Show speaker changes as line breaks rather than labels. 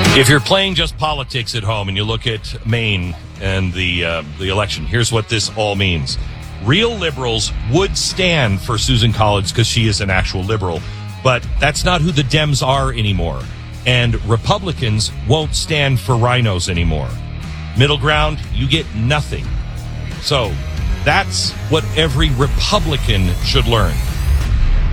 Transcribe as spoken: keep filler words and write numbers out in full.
If you're playing just politics at home and you look at Maine and the uh, the election, here's what this all means. Real liberals would stand for Susan Collins because she is an actual liberal, but that's not who the Dems are anymore. And Republicans won't stand for rhinos anymore. Middle ground, you get nothing. So that's what every Republican should learn.